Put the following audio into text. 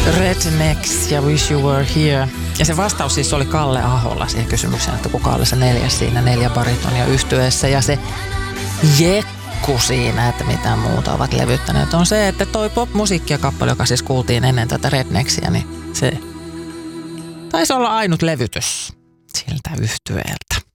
Rednecks ja Wish You Were Here. Ja se vastaus siis oli Kalle Aholla siihen kysymykseen, että kuka oli se neljäs siinä 4 baritonia yhtyeessä. Ja se jekku siinä, että mitä muuta ovat levyttäneet, on se, että toi pop-musiikkia kappale, joka siis kuultiin ennen tätä Rednecksia, niin se taisi olla ainut levytys siltä yhtyeeltä.